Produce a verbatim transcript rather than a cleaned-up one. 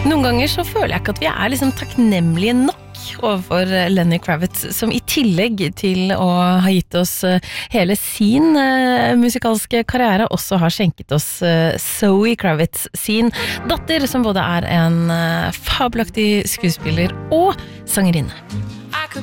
Noen ganger så føler jeg ikke at vi er liksom takknemlige nok overfor Lenny Kravitz, som i tillegg til å ha gitt oss hele sin uh, musikalske karriere, også har skjenket oss uh, Zoe Kravitz, sin datter, som både er en uh, fabelaktig skuespiller og sangerinne.